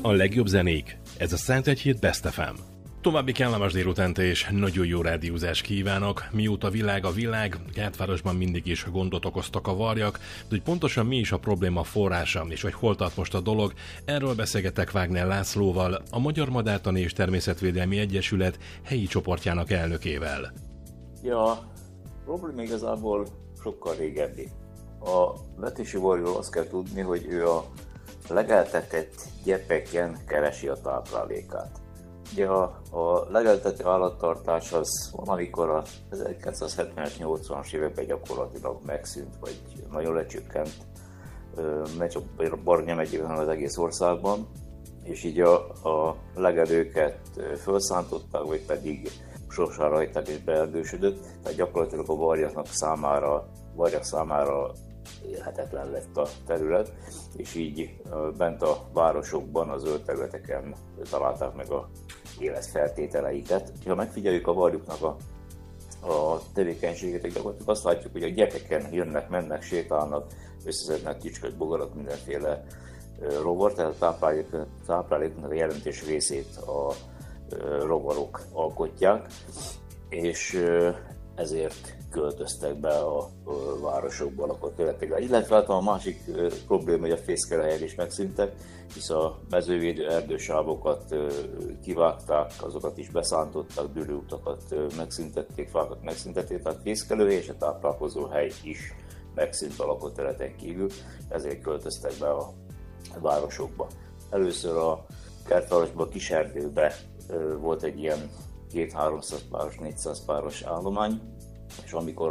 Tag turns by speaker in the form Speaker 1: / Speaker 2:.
Speaker 1: A legjobb zenék. Ez a 101 Best FM. További kellemes délutánt és nagyon jó rádiózást kívánok. Mióta világ a világ, Kertvárosban mindig is gondot okoztak a varjak, de hogy pontosan mi is a probléma forrása, és hogy hol tart most a dolog, erről beszélgetek Wagner Lászlóval, a Magyar Madártani és Természetvédelmi Egyesület helyi csoportjának elnökével.
Speaker 2: Ja, a probléma igazából sokkal régebbi. A vetési varjról azt kell tudni, hogy ő a legeltetett gyepeken keresi a táplálékát. Ugye a legeltető állattartás az valamikor a 1970-es, 80-as években gyakorlatilag megszűnt, vagy nagyon lecsökkent, ne csak Baranya megyében, hanem az egész országban, és így a legelőket felszántották, vagy pedig sorsára hagyták és beerdősödött, tehát gyakorlatilag a varjak számára élhetetlen lett a terület, és így bent a városokban, a zöld területeken találták meg a életfeltételeiket. Ha megfigyeljük a varjuknak a tevékenységét, gyakorlatilag azt látjuk, hogy a gyepeken jönnek, mennek, sétálnak, összeszednek kicsköt, bogarat, mindenféle rovar, tehát a tápláléknak a jelentős részét a rovarok alkotják, és ezért költöztek be a városokba, lakott területekre. Illetve hát a másik probléma, hogy a fészkelőhelyek is megszűntek, hisz a mezővédő erdősávokat kivágták, azokat is beszántottak, dűlőutakat megszüntették, fákat megszüntették, tehát fészkelőhely és a táplálkozó hely is megszűnt a lakott területen kívül, ezért költöztek be a városokba. Először a Kertvárosban, Kiserdőben volt egy ilyen 200-300 páros, 400 páros állomány, és amikor